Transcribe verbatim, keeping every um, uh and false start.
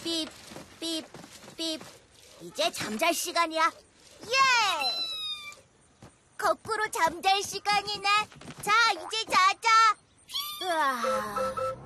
삐, 삐, 삐. 이제 잠잘 시간이야. 예! 거꾸로 잠잘 시간이네. 자,